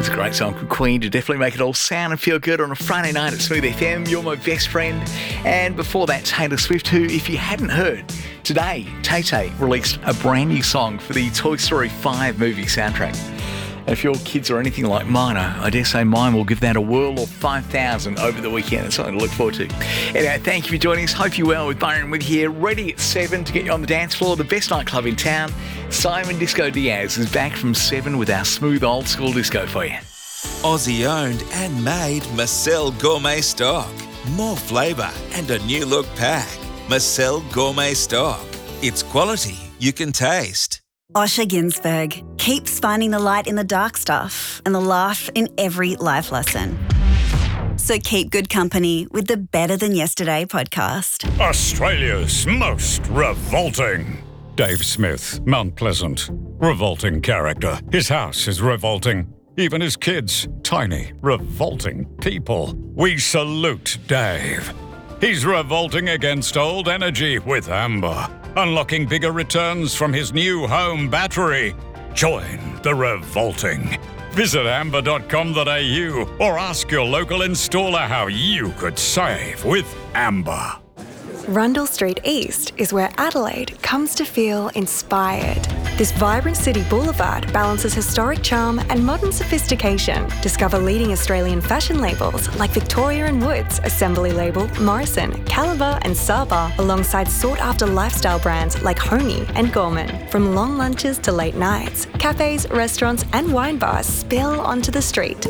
It's a great song from Queen to definitely make it all sound and feel good on a Friday night at Smooth FM. You're my best friend. And before that, Taylor Swift, who, if you hadn't heard, today, Tay-Tay released a brand new song for the Toy Story 5 movie soundtrack. And if your kids are anything like mine, I dare say mine will give that a whirl of 5,000 over the weekend. It's something to look forward to. Anyway, thank you for joining us. Hope you're well with Byron with you here, ready at 7 to get you on the dance floor, the best nightclub in town. Simon Disco Diaz is back from 7 with our smooth old school disco for you. Aussie owned and made Marcel Gourmet Stock. More flavour and a new look pack. Marcel Gourmet Stock. It's quality you can taste. Osher Ginsberg keeps finding the light in the dark stuff and the laugh in every life lesson. So keep good company with the Better Than Yesterday podcast. Australia's most revolting. Dave Smith, Mount Pleasant. Revolting character. His house is revolting. Even his kids, tiny, revolting people. We salute Dave. He's revolting against old energy with Amber. Unlocking bigger returns from his new home battery. Join the revolting. Visit amber.com.au or ask your local installer how you could save with Amber. Rundle Street East is where Adelaide comes to feel inspired. This vibrant city boulevard balances historic charm and modern sophistication. Discover leading Australian fashion labels like Victoria & Woods, Assembly Label, Morrison, Caliber and Saba, alongside sought-after lifestyle brands like Honey and Gorman. From long lunches to late nights, cafes, restaurants and wine bars spill onto the street